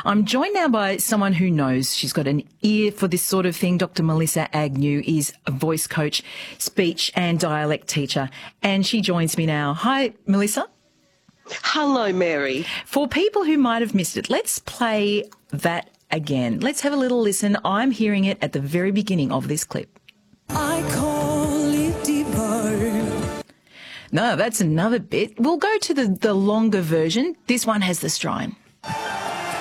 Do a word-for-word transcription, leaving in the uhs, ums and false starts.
I'm joined now by someone who knows. She's got an ear for this sort of thing. Doctor Melissa Agnew is a voice coach, speech and dialect teacher, and she joins me now. Hi, Melissa. Hello, Mary. For people who might have missed it, let's play that again. Let's have a little listen. I'm hearing it at the very beginning of this clip. I call it divine. No, that's another bit. We'll go to the, the longer version. This one has the strine.